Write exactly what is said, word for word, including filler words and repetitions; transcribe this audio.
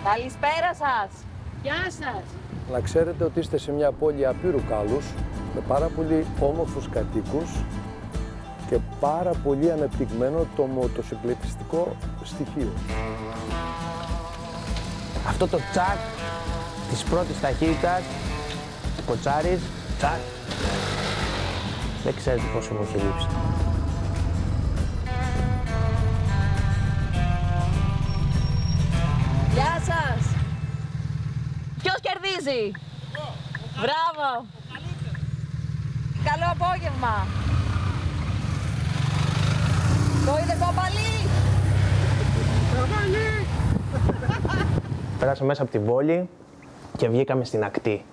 Καλησπέρα σας. Γεια σας. Να ξέρετε ότι είστε σε μια πόλη απείρου κάλους, με πάρα πολύ όμορφους κατοίκους και πάρα πολύ αναπτυγμένο το μοτοσυκλετιστικό στοιχείο. Αυτό το τσακ της πρώτης ταχύτητας, κοτσάρις, τσακ, δεν ξέρετε πόσο μου έχει λείψει. Γεια σας. Ποιος κερδίζει? Μπράβο. Καλό απόγευμα. Το είδε κομπαλί. Πέρασαμε μέσα από τη Βόλη και βγήκαμε στην ακτή.